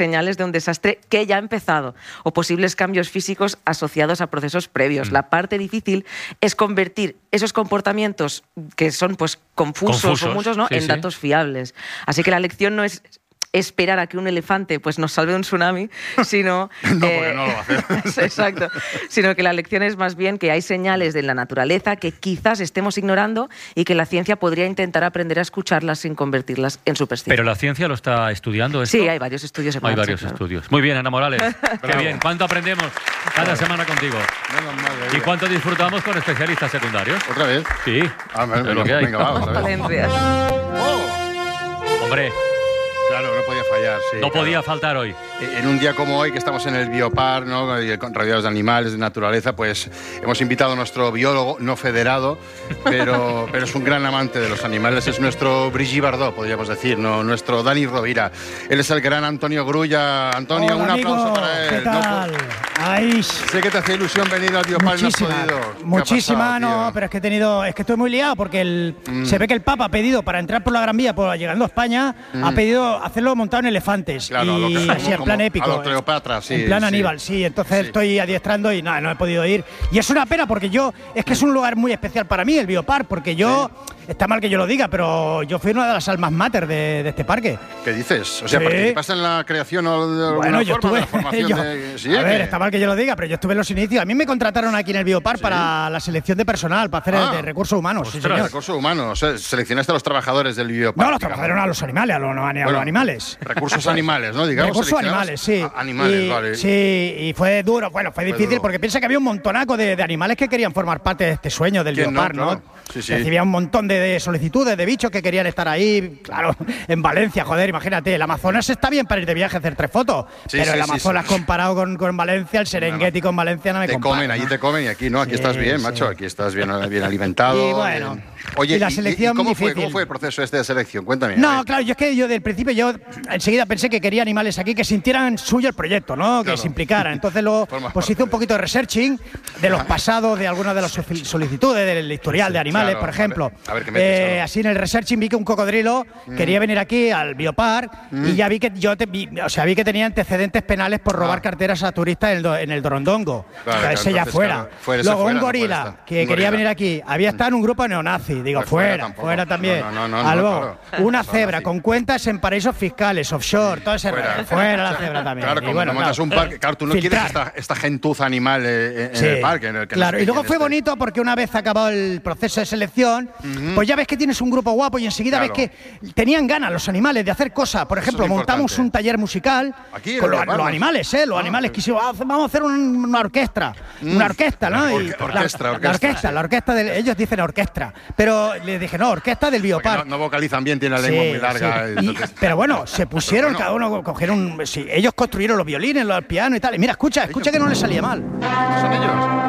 señales de un desastre que ya ha empezado o posibles cambios físicos asociados a procesos previos. La parte difícil es convertir esos comportamientos que son pues confusos o muchos, ¿no? en datos fiables. Así que la lección no es esperar a que un elefante pues nos salve de un tsunami, sino porque no lo va a hacer. Exacto, sino que la lección es más bien que hay señales de la naturaleza que quizás estemos ignorando y que la ciencia podría intentar aprender a escucharlas sin convertirlas en superstición. Pero la ciencia lo está estudiando esto. Sí, hay varios estudios en marcha. Hay varios estudios. Muy bien, Ana Morales. Qué bien. ¿Cuánto aprendemos cada semana contigo? ¿Y cuánto disfrutamos con especialistas secundarios? ¿Otra vez? Sí. Venga, es lo que hay. Venga, vamos a ver. Hombre. Claro, no podía fallar, sí. No podía faltar hoy. En un día como hoy, que estamos en el Biopar, ¿no? Con rodeados de animales, de naturaleza, pues hemos invitado a nuestro biólogo no federado, pero es un gran amante de los animales. Es nuestro Brigitte Bardot, podríamos decir, ¿no? Nuestro Dani Rovira. Él es el gran Antonio Grulla. Antonio, hola, un aplauso amigo. para él. ¿Qué tal? Ay, sé que te hacía ilusión venir al Biopar y no has podido. Muchísima, no, pero es que estoy muy liado porque se ve que el Papa ha pedido para entrar por la Gran Vía, llegando a España, ha pedido hacerlo montado en elefantes. Claro, y así en plan épico. A lo Cleopatra, sí. En plan Aníbal, sí. Entonces estoy adiestrando y no he podido ir. Y es una pena porque es que es un lugar muy especial para mí, el Biopar, porque está mal que yo lo diga, pero yo fui una de las almas mater de este parque. ¿Qué dices? O sea, ¿participaste en la creación o de alguna forma, de la formación a ver, está mal que yo lo diga, pero yo estuve en los inicios. A mí me contrataron aquí en el Biopar para la selección de personal, para hacer de recursos humanos. Sí, señor. Recursos humanos. O sea, seleccionaste a los trabajadores del Biopar. No, los trabajadores a los animales, a los animales. Recursos animales, ¿no? Digamos, recursos animales, sí. Animales, vale. Sí, y fue duro. Bueno, fue difícil porque piensa que había un montonaco de animales que querían formar parte de este sueño del Biopar, ¿no? Claro. Sí. Recibía un montón de solicitudes de bichos que querían estar ahí. Claro, en Valencia, joder, imagínate. El Amazonas está bien para ir de viaje a hacer 3 fotos. Pero el Amazonas comparado con Valencia, el Serengeti con Valencia no me compara. Allí te comen y aquí no. Aquí estás bien, macho. Aquí estás bien alimentado. Y bueno. Oye, y la selección ¿cómo fue el proceso de selección? Cuéntame. No, claro, yo del principio enseguida pensé que quería animales aquí que sintieran suyo el proyecto, ¿no? Que se implicaran. Entonces luego hice un poquito de researching de los pasados de algunas de las solicitudes del historial de animales, por ejemplo. A ver, ¿qué metes, así en el researching vi que un cocodrilo quería venir aquí al Biopar y ya vi que vi que tenía antecedentes penales por robar carteras a turistas en el Dorondongo. Ese ya fuera. Luego un gorila que quería venir aquí, había estado en un grupo neonazi. Digo, fuera también. Luego, una cebra con cuentas en paraísos fiscales, offshore, todo ese fuera la cebra también. Claro, como montas un parque, claro, tú no quieres esta gentuza animal en el parque. Claro, y luego fue bonito porque una vez acabado el proceso de selección, pues ya ves que tienes un grupo guapo y enseguida ves que tenían ganas los animales de hacer cosas. Por ejemplo, montamos un taller musical con los animales, los animales quisimos, vamos a hacer una orquesta. Una orquesta, ¿no? La orquesta ellos dicen orquesta. Pero les dije, no, orquesta del Biopar. No vocalizan bien, tienen la lengua muy larga. Pero bueno, se pusieron, cada uno cogieron ellos construyeron los violines, los pianos y tal. Y mira, escucha que no les salía mal. ¿Son ellos?